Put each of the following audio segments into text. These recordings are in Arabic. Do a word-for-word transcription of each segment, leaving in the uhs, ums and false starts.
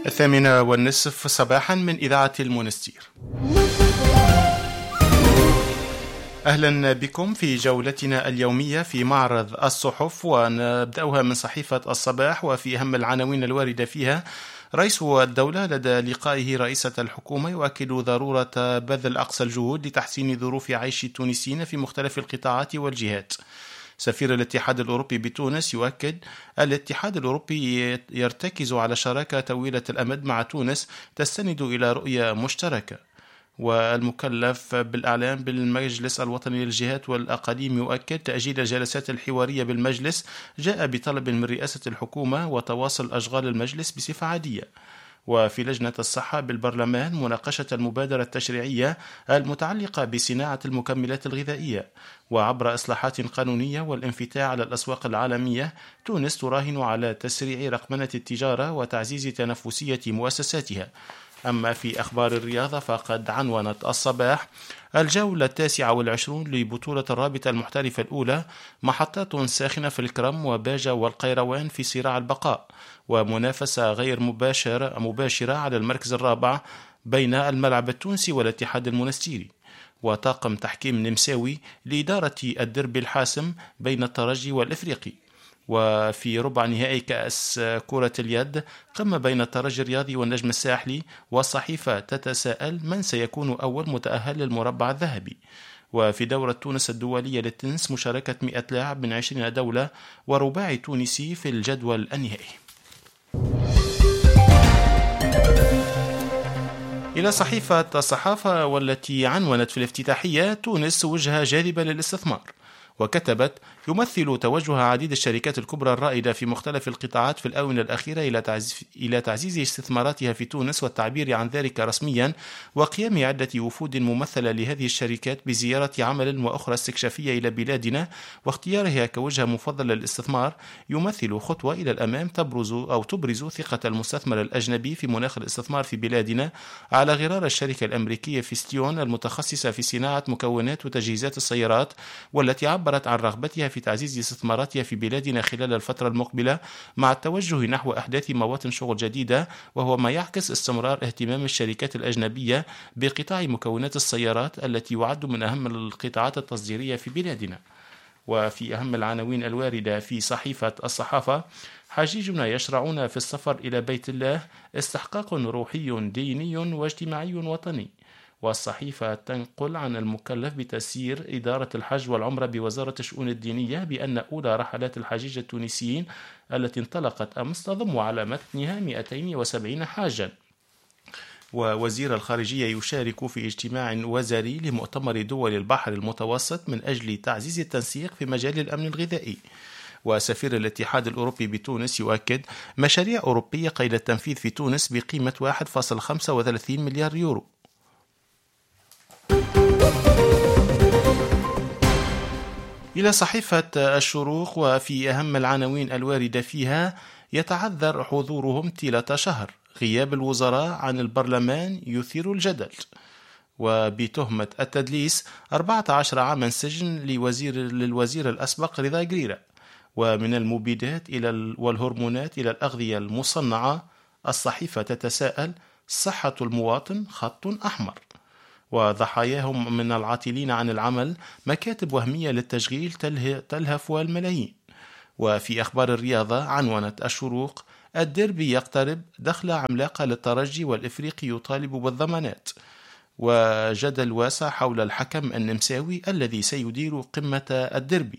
الثامنة والنصف صباحا من إذاعة المونستير. أهلا بكم في جولتنا اليومية في معرض الصحف، ونبدأها من صحيفة الصباح وفي أهم العناوين الواردة فيها. رئيس الدولة لدى لقائه رئيسة الحكومة يؤكد ضرورة بذل أقصى الجهود لتحسين ظروف عيش التونسيين في مختلف القطاعات والجهات. سفير الاتحاد الأوروبي بتونس يؤكد الاتحاد الأوروبي يرتكز على شراكة طويلة الأمد مع تونس تستند إلى رؤية مشتركة. والمكلف بالإعلام بالمجلس الوطني للجهات والأقاليم يؤكد تأجيل الجلسات الحوارية بالمجلس جاء بطلب من رئاسة الحكومة وتواصل أشغال المجلس بصفة عادية. وفي لجنة الصحة بالبرلمان مناقشة المبادرة التشريعية المتعلقة بصناعة المكملات الغذائية. وعبر إصلاحات قانونية والانفتاح على الأسواق العالمية، تونس تراهن على تسريع رقمنة التجارة وتعزيز تنافسية مؤسساتها. أما في أخبار الرياضة فقد عنونت الصباح الجولة التاسعة والعشرون لبطولة الرابطة المحترفة الأولى، محطات ساخنة في الكرم وباجة والقيروان في صراع البقاء، ومنافسة غير مباشرة مباشرة على المركز الرابع بين الملعب التونسي والاتحاد المونستيري. وطاقم تحكيم نمساوي لإدارة الدربي الحاسم بين الترجي والإفريقي. وفي ربع نهائي كأس كرة اليد قمة بين الترجي الرياضي والنجم الساحلي، والصحيفة تتساءل من سيكون أول متأهل للمربع الذهبي. وفي دورة تونس الدولية للتنس مشاركة مئة لاعب من عشرين دولة ورباعي تونسي في الجدول النهائي. إلى صحيفة الصحافة والتي عنونت في الافتتاحية تونس وجهة جاذبة للاستثمار، وكتبت يمثل توجه عديد الشركات الكبرى الرائدة في مختلف القطاعات في الآونة الأخيرة إلى تعزيز استثماراتها في تونس والتعبير عن ذلك رسميا، وقيام عدة وفود ممثلة لهذه الشركات بزيارة عمل وأخرى استكشافية إلى بلادنا، واختيارها كوجهة مفضلة للاستثمار يمثل خطوة إلى الأمام تبرز أو تبرز ثقة المستثمر الأجنبي في مناخ الاستثمار في بلادنا، على غرار الشركة الأمريكية فيستيون المتخصصة في صناعة مكونات وتجهيزات السيارات، والتي عبرت عن رغبتها في تعزيز استثماراتها في بلادنا خلال الفترة المقبلة مع التوجه نحو أحداث مواطن شغل جديدة، وهو ما يعكس استمرار اهتمام الشركات الأجنبية بقطاع مكونات السيارات التي يعد من أهم القطاعات التصديرية في بلادنا. وفي أهم العناوين الواردة في صحيفة الصحافة: حجيجنا يشرعون في السفر إلى بيت الله، استحقاق روحي ديني واجتماعي وطني. والصحيفة تنقل عن المكلف بتسيير إدارة الحج والعمرة بوزارة الشؤون الدينية بأن أولى رحلات الحجيج التونسيين التي انطلقت أمس تضم على متنها مئتين وسبعين حاجا. ووزير الخارجية يشارك في اجتماع وزاري لمؤتمر دول البحر المتوسط من أجل تعزيز التنسيق في مجال الأمن الغذائي. وسفير الاتحاد الأوروبي بتونس يؤكد مشاريع أوروبية قيد التنفيذ في تونس بقيمة واحد فاصلة خمسة وثلاثين مليار يورو. إلى صحيفة الشروق وفي أهم العناوين الواردة فيها: يتعذر حضورهم طيلة شهر، غياب الوزراء عن البرلمان يثير الجدل. وبتهمة التدليس أربعة عشر عاما سجن لوزير للوزير الأسبق رضا جريرة. ومن المبيدات إلى والهرمونات إلى الأغذية المصنعة، الصحيفة تتساءل صحة المواطن خط أحمر. وضحاياهم من العاطلين عن العمل مكاتب وهمية للتشغيل تلهف الملايين. وفي أخبار الرياضة عنونت الشروق الديربي يقترب، دخل عملاقة للترجي والإفريقي يطالب بالضمانات. وجدل واسع حول الحكم النمساوي الذي سيدير قمة الديربي.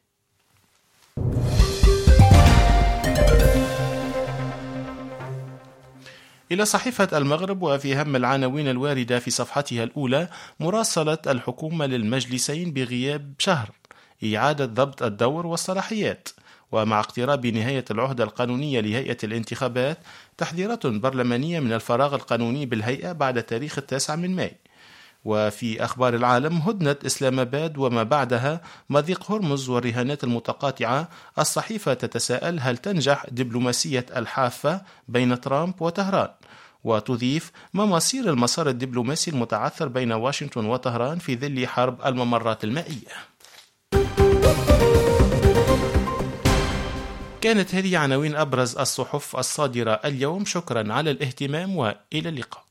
إلى صحيفة المغرب وفي أهم العناوين الواردة في صفحتها الأولى: مراسلة الحكومة للمجلسين بغياب شهر، إعادة ضبط الدور والصلاحيات. ومع اقتراب نهاية العهدة القانونية لهيئة الانتخابات، تحذيرات برلمانية من الفراغ القانوني بالهيئة بعد تاريخ التاسع من ماي. وفي أخبار العالم: هدنة إسلام آباد وما بعدها، مضيق هرمز والرهانات المتقاطعة. الصحيفة تتساءل هل تنجح دبلوماسية الحافة بين ترامب وطهران؟ وتضيف ما مصير المسار الدبلوماسي المتعثر بين واشنطن وطهران في ظل حرب الممرات المائية. كانت هذه عناوين أبرز الصحف الصادرة اليوم. شكرا على الاهتمام وإلى اللقاء.